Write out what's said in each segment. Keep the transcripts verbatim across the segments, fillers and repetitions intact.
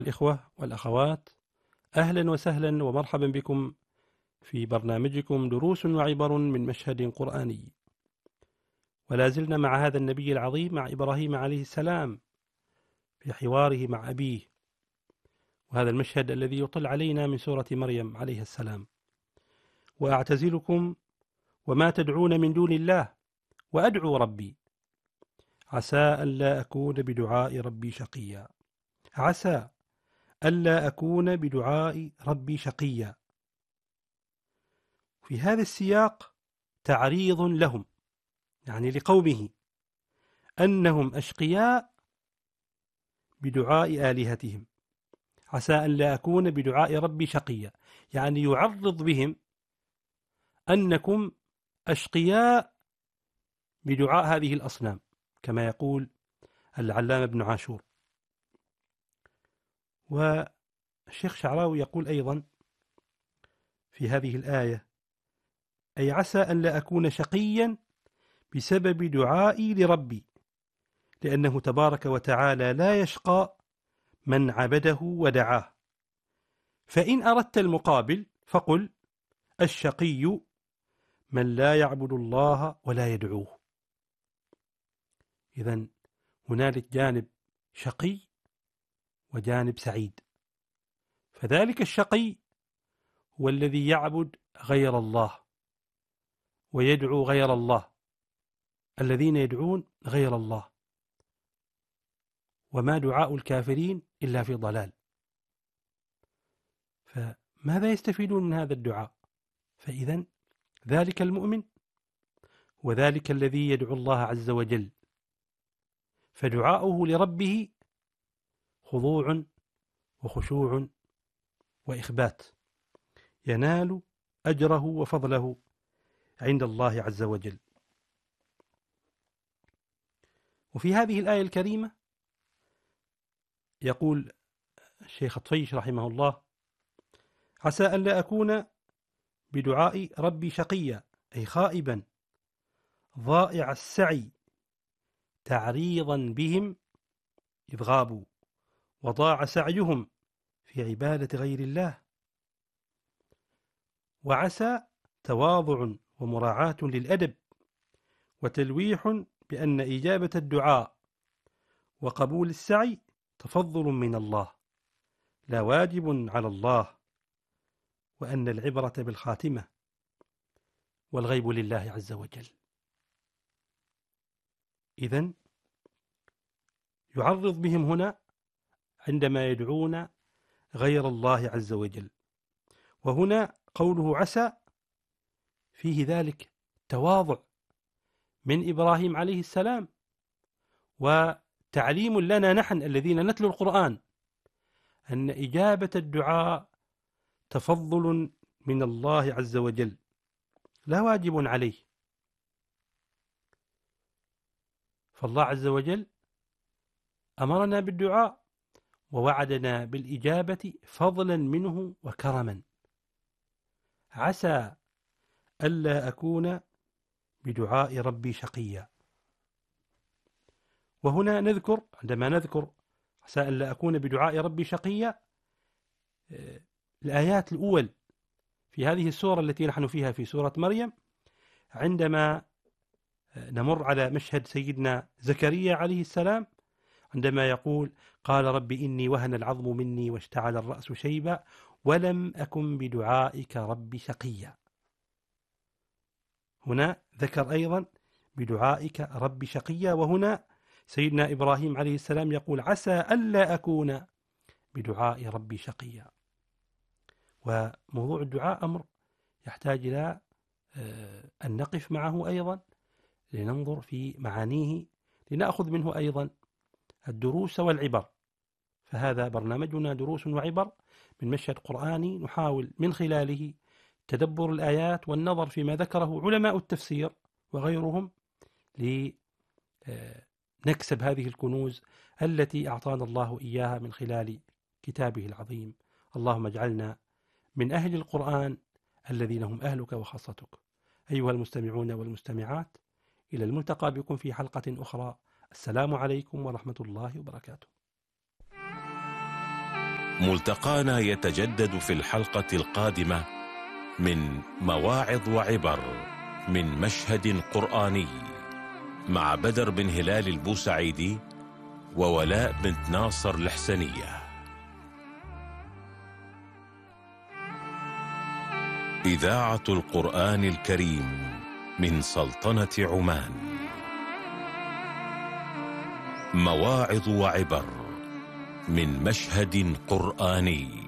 الإخوة والأخوات، أهلا وسهلا ومرحبا بكم في برنامجكم دروس وعبر من مشهد قرآني. ولا زلنا مع هذا النبي العظيم، مع إبراهيم عليه السلام، في حواره مع أبيه، وهذا المشهد الذي يطل علينا من سورة مريم عليه السلام. وأعتزلكم وما تدعون من دون الله وأدعو ربي عسى ألا أكون بدعاء ربي شقيا. عسى ألا أكون بدعاء ربي شقيا. في هذا السياق تعريض لهم، يعني لقومه، أنهم أشقياء بدعاء آلهتهم. عسى أن لا أكون بدعاء ربي شقيا، يعني يعرض بهم أنكم أشقياء بدعاء هذه الأصنام، كما يقول العلامة ابن عاشور. والشيخ شعراوي يقول أيضا في هذه الآية: أي عسى أن لا أكون شقيا بسبب دعائي لربي، لأنه تبارك وتعالى لا يشقى من عبده ودعاه. فإن أردت المقابل فقل: الشقي من لا يعبد الله ولا يدعوه. إذن هنالك جانب شقي وجانب سعيد. فذلك الشقي هو الذي يعبد غير الله ويدعو غير الله، الذين يدعون غير الله، وما دعاء الكافرين إلا في ضلال. فماذا يستفيدون من هذا الدعاء؟ فإذن ذلك المؤمن وذلك الذي يدعو الله عز وجل، فدعاؤه لربه خضوع وخشوع وإخبات، ينال أجره وفضله عند الله عز وجل. وفي هذه الآية الكريمة يقول الشيخ الطفيش رحمه الله: عسى أن لا أكون بدعاء ربي شقيا، أي خائبا ضائع السعي، تعريضا بهم إذ غابوا وضاع سعيهم في عبادة غير الله. وعسى تواضع ومراعاة للأدب، وتلويح بأن إجابة الدعاء وقبول السعي تفضل من الله لا واجب على الله، وأن العبرة بالخاتمة والغيب لله عز وجل. إذن يعرض بهم هنا عندما يدعون غير الله عز وجل. وهنا قوله عسى فيه ذلك تواضع من إبراهيم عليه السلام، وتعليم لنا نحن الذين نتلو القرآن أن إجابة الدعاء تفضل من الله عز وجل لا واجب عليه. فالله عز وجل أمرنا بالدعاء ووعدنا بالإجابة فضلا منه وكرما. عسى ألا أكون بدعاء ربي شقيا. وهنا نذكر، عندما نذكر عسى ألا أكون بدعاء ربي شقيا، الآيات الأول في هذه السورة التي نحن فيها في سورة مريم، عندما نمر على مشهد سيدنا زكريا عليه السلام عندما يقول: قال رب إني وهن العظم مني واشتعل الرأس شيبا ولم أكن بدعائك رب شقيا. هنا ذكر أيضا بدعائك رب شقيا. وهنا سيدنا إبراهيم عليه السلام يقول: عسى ألا أكون بدعاء ربي شقيا. وموضوع الدعاء أمر يحتاج إلى أن نقف معه أيضا لننظر في معانيه، لنأخذ منه أيضا الدروس والعبر. فهذا برنامجنا دروس وعبر من مشهد قرآني، نحاول من خلاله تدبر الآيات والنظر فيما ذكره علماء التفسير وغيرهم لنكسب هذه الكنوز التي أعطانا الله إياها من خلال كتابه العظيم. اللهم اجعلنا من أهل القرآن الذين هم أهلك وخاصتك. أيها المستمعون والمستمعات، إلى الملتقى بكم في حلقة أخرى. السلام عليكم ورحمة الله وبركاته. ملتقانا يتجدد في الحلقة القادمة من مواعظ وعبر من مشهد قرآني مع بدر بن هلال البوسعيدي وولاء بنت ناصر الحسنية. إذاعة القرآن الكريم من سلطنة عمان. مواعظ وعبر من مشهد قرآني،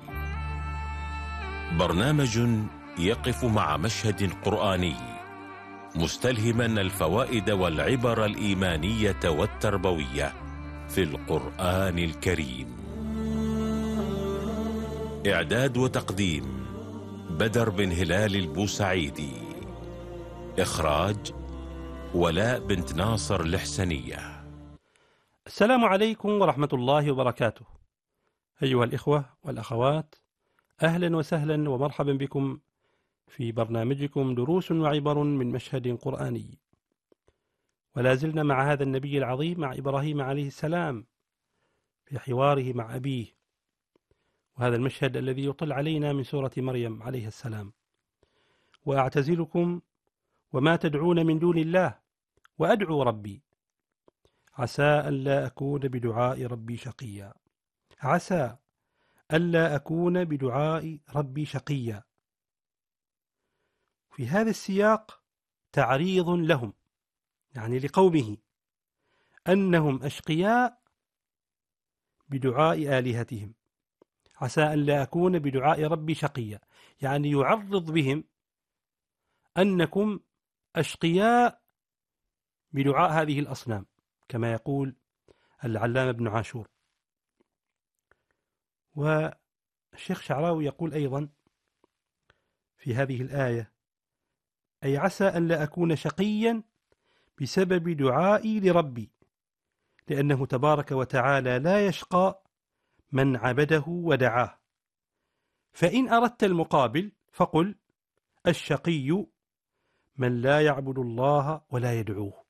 برنامج يقف مع مشهد قرآني مستلهما الفوائد والعبر الإيمانية والتربوية في القرآن الكريم. إعداد وتقديم بدر بن هلال البوسعيدي. إخراج ولاء بنت ناصر الحسنية. السلام عليكم ورحمة الله وبركاته. أيها الإخوة والأخوات، أهلا وسهلا ومرحبا بكم في برنامجكم دروس وعبر من مشهد قرآني. ولا زلنا مع هذا النبي العظيم، مع إبراهيم عليه السلام في حواره مع أبيه، وهذا المشهد الذي يطل علينا من سورة مريم عليه السلام. وأعتزلكم وما تدعون من دون الله وأدعو ربي عسى ألا أكون بدعاء ربي شقيا. عسى ألا أكون بدعاء ربي شقيا. في هذا السياق تعريض لهم، يعني لقومه، أنهم أشقياء بدعاء آلهتهم. عسى ألا أكون بدعاء ربي شقيا، يعني يعرض بهم أنكم أشقياء بدعاء هذه الأصنام، كما يقول العلامة ابن عاشور. والشيخ شعراوي يقول أيضا في هذه الآية: أي عسى أن لا أكون شقيا بسبب دعائي لربي، لأنه تبارك وتعالى لا يشقى من عبده ودعاه. فإن أردت المقابل فقل: الشقي من لا يعبد الله ولا يدعوه.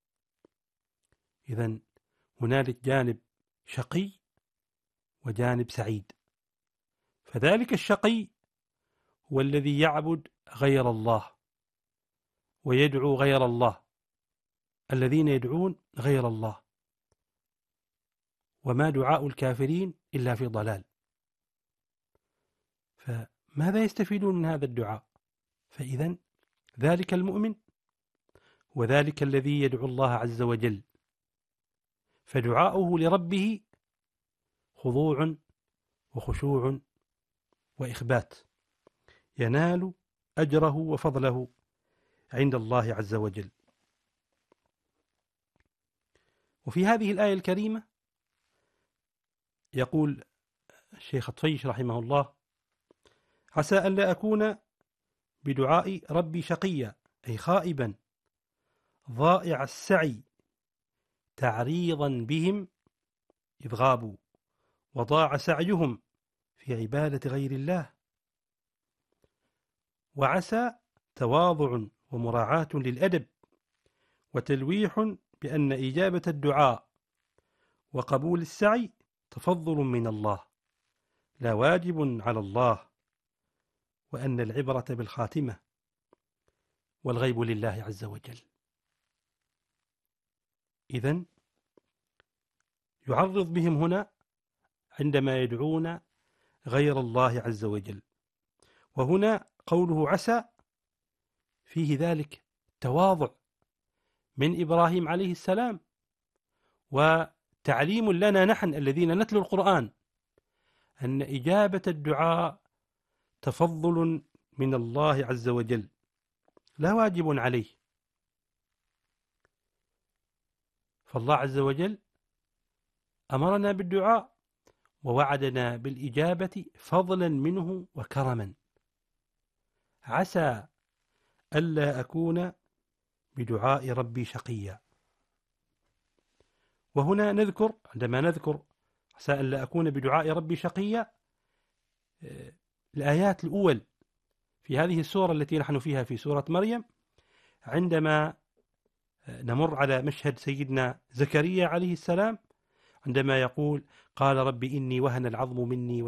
إذن هنالك جانب شقي وجانب سعيد. فذلك الشقي هو الذي يعبد غير الله ويدعو غير الله، الذين يدعون غير الله، وما دعاء الكافرين إلا في ضلال. فماذا يستفيدون من هذا الدعاء؟ فإذن ذلك المؤمن وذلك الذي يدعو الله عز وجل، فدعاؤه لربه خضوع وخشوع وإخبات، ينال أجره وفضله عند الله عز وجل. وفي هذه الآية الكريمة يقول الشيخ طفيش رحمه الله: عسى أن لا أكون بدعاء ربي شقيا، أي خائبا ضائع السعي، تعريضا بهم إذ غابوا وضاع سعيهم في عبادة غير الله. وعسى تواضع ومراعاة للأدب، وتلويح بأن إجابة الدعاء وقبول السعي تفضل من الله لا واجب على الله، وأن العبرة بالخاتمة والغيب لله عز وجل. إذن يعرض بهم هنا عندما يدعون غير الله عز وجل. وهنا قوله عسى فيه ذلك تواضع من إبراهيم عليه السلام، وتعليم لنا نحن الذين نتلو القرآن أن إجابة الدعاء تفضل من الله عز وجل لا واجب عليه. فالله عز وجل أمرنا بالدعاء ووعدنا بالإجابة فضلا منه وكرما. عسى ألا أكون بدعاء ربي شقيا. وهنا نذكر، عندما نذكر عسى ألا أكون بدعاء ربي شقيا، الآيات الأول في هذه السورة التي نحن فيها في سورة مريم، عندما نمر على مشهد سيدنا زكريا عليه السلام عندما يقول: قال رب إني وهن العظم مني